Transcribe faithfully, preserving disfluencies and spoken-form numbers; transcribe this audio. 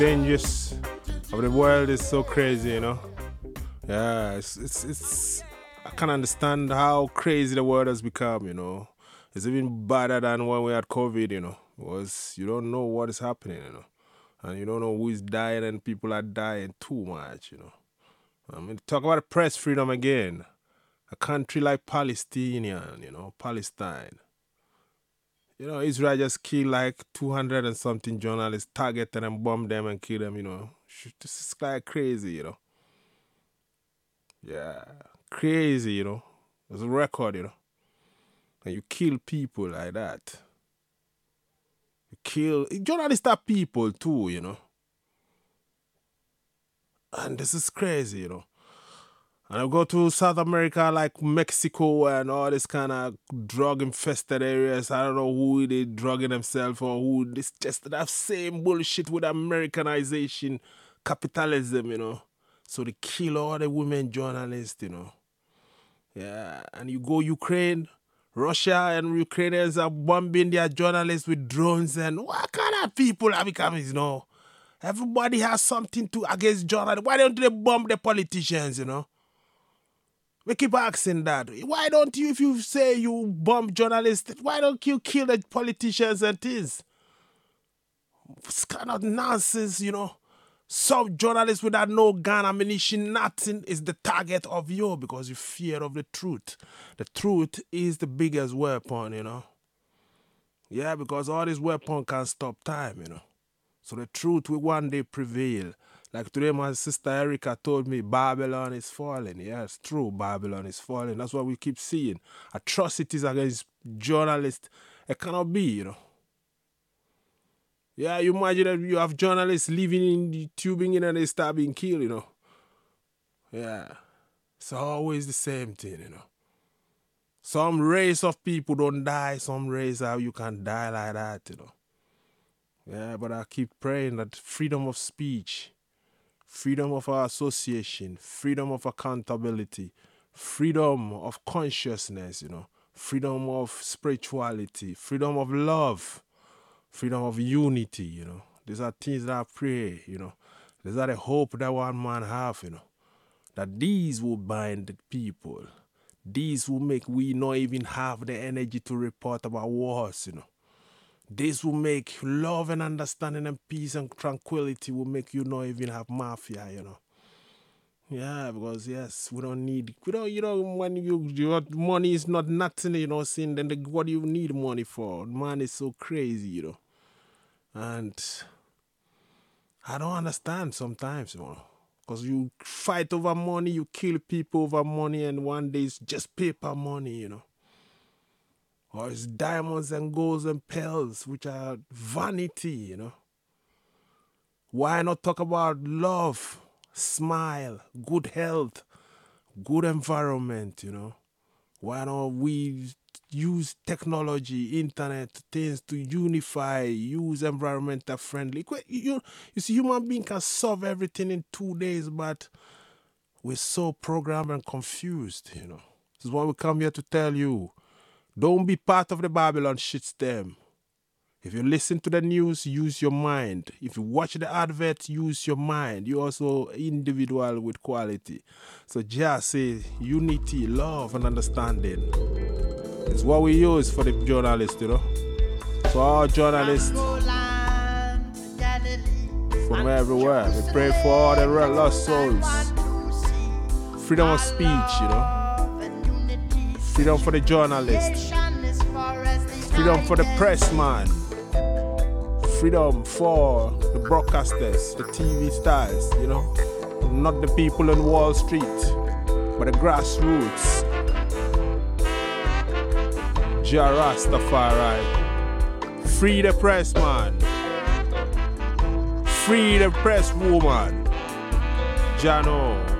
dangerous of the world is so crazy, you know. Yeah, it's, it's, it's, I can understand how crazy the world has become, you know. It's even badder than when we had COVID, you know, because you don't know what is happening, you know. And you don't know who is dying, and people are dying too much, you know. I mean, talk about press freedom again. A country like Palestinian, you know, Palestine. You know, Israel just killed like two hundred and something journalists, targeted and bombed them and killed them, you know. This is like crazy, you know. Yeah, crazy, you know. There's a record, you know. And you kill people like that. You kill... Journalists are people too, you know. And this is crazy, you know. And I go to South America, like Mexico and all this kind of drug-infested areas. I don't know who they drugging themselves or who. This just that same bullshit with Americanization, capitalism, you know. So they kill all the women journalists, you know. Yeah, and you go Ukraine, Russia and Ukrainians are bombing their journalists with drones, and what kind of people are becoming, you know? Everybody has something to against journalists. Why don't they bomb the politicians, you know? We keep asking that. Why don't you, if you say you bomb journalists, why don't you kill the politicians and things? It's kind of nonsense, you know. Some journalists without no gun, ammunition, nothing is the target of you because you fear of the truth. The truth is the biggest weapon, you know. Yeah, because all this weapon can't stop time, you know. So the truth will one day prevail. Like today, my sister Erica told me Babylon is falling. Yeah, it's true. Babylon is falling. That's what we keep seeing. Atrocities against journalists. It cannot be, you know. Yeah, you imagine that you have journalists living in the tubing in and they start being killed, you know. Yeah. It's always the same thing, you know. Some race of people don't die. Some race how you can die like that, you know. Yeah, but I keep praying that freedom of speech, freedom of our association, freedom of accountability, freedom of consciousness, you know, freedom of spirituality, freedom of love, freedom of unity, you know. These are things that I pray, you know. These are the hope that one man have, you know. That these will bind the people. These will make we not even have the energy to report about wars, you know. This will make love and understanding and peace and tranquility will make you not even have mafia, you know. Yeah, because yes, we don't need, we don't, you know, when you, your money is not nothing, you know, saying then the, what do you need money for? Man is so crazy, you know. And I don't understand sometimes, you know. Because you fight over money, you kill people over money, and one day it's just paper money, you know. Or it's diamonds and golds and pearls, which are vanity, you know. Why not talk about love, smile, good health, good environment, you know? Why don't we use technology, internet, things to unify, use environmental friendly? You, you see, human being can solve everything in two days, but we're so programmed and confused, you know. This is why we come here to tell you. Don't be part of the Babylon system. If you listen to the news, use your mind. If you watch the adverts, use your mind. You're also individual with quality. So just say unity, love, and understanding. It's what we use for the journalists, you know. So all journalists from everywhere, we pray for all the lost souls. Freedom of speech, you know. Freedom for the journalists. Freedom for the press man. Freedom for the broadcasters, the T V stars, you know. Not the people on Wall Street, but the grassroots. Jah Rastafari. Free the press man. Free the press woman. Jano.